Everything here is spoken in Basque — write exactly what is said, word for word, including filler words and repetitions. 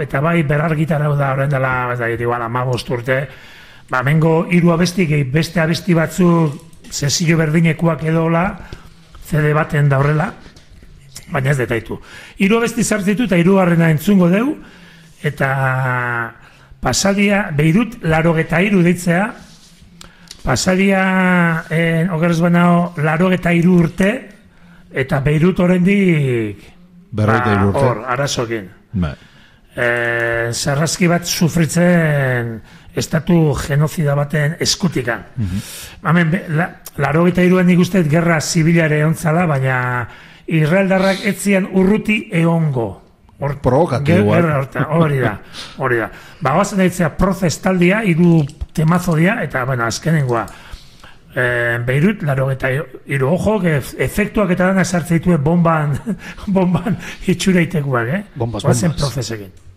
eta bai berargitarau da horren dela, ez da, igual, amabost urte, ba, mengo hiru abesti gehi beste abesti batzuk sesillo berdinekuak edola, C D baten da horrela, baina ez detaitu. Hiru abesti sartzitu eta hirugarrena entzungo deu, eta pasadia, Beirut larogeta hiru deitzea, pasadia, eh, ogeres banao, larogeta hiru urte, eta Beirut oraindik berrogeita hiru urte. Hor, arazokin. Bai. Eh, sarraski bat sufritzen estatu genozida baten eskutikan. Mm-hmm. Hemen, la, larogeta hiruan nik uste gerra zibilare ontzala, baina Israeldarrak etzian urruti eongo. Hor provokatu igual. Hori da, hori da. Bagoazen daitzea protestaldia, hiru temazo dia, eta, bueno, azkenengoa. Eh, Beirut, larogeta hiru, ojo, efektuak eta dana sartze dituen bomban, bomban itxureitekuak, eh? Bombas, Bazen bombas. prozesekin.